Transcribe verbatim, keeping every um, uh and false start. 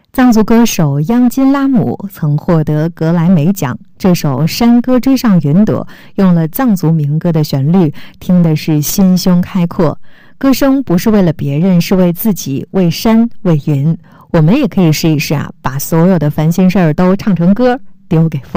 藏族歌手央金拉姆曾获得格莱美奖，这首《山歌追上云朵》用了藏族民歌的旋律，听的是心胸开阔。歌声不是为了别人，是为自己，为山，为云。我们也可以试一试啊，把所有的烦心事儿都唱成歌，丢给风。